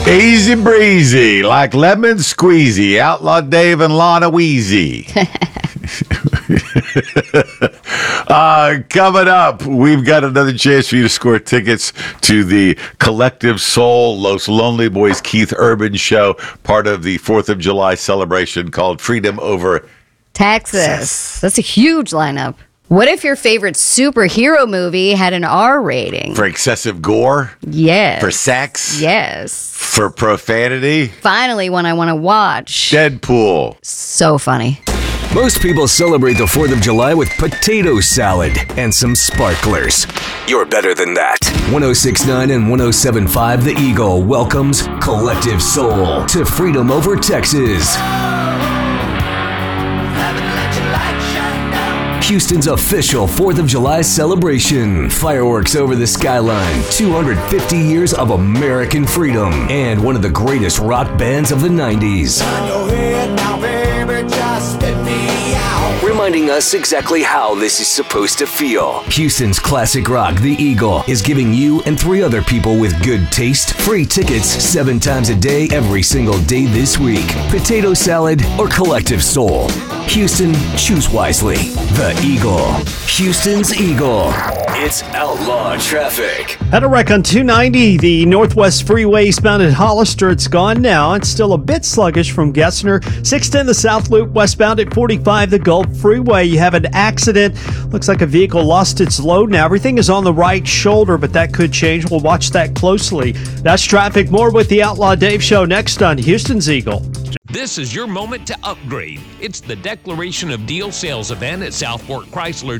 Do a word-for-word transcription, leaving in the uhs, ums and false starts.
Easy breezy, like lemon squeezy, Outlaw Dave and Lana Wheezy. uh, coming up, we've got another chance for you to score tickets to the Collective Soul Los Lonely Boys Keith Urban show, part of the fourth of July celebration called Freedom Over Texas. Texas. That's a huge lineup. What if your favorite superhero movie had an R rating? For excessive gore? Yes. For sex? Yes. For profanity? Finally, one I want to watch. Deadpool. So funny. Most people celebrate the fourth of July with potato salad and some sparklers. You're better than that. one oh six point nine and one oh seven point five The Eagle welcomes Collective Soul to Freedom Over Texas. Houston's official fourth of July celebration. Fireworks over the skyline. two hundred fifty years of American freedom. And one of the greatest rock bands of the nineties. Reminding us exactly how this is supposed to feel. Houston's classic rock, The Eagle, is giving you and three other people with good taste free tickets seven times a day, every single day this week. Potato salad or Collective Soul. Houston, choose wisely. The Eagle. Houston's Eagle. It's outlaw traffic. Had a wreck on two ninety, the Northwest Freeway eastbound at Hollister. It's gone now. It's still a bit sluggish from Gessner. six ten the South Loop westbound at forty-five the Gulf Freeway. You have an accident. Looks like a vehicle lost its load. Now everything is on the right shoulder, but that could change. We'll watch that closely. That's traffic. More with the Outlaw Dave Show next on Houston's Eagle. This is your moment to upgrade. It's the Declaration of Deal sales event at Southport Chrysler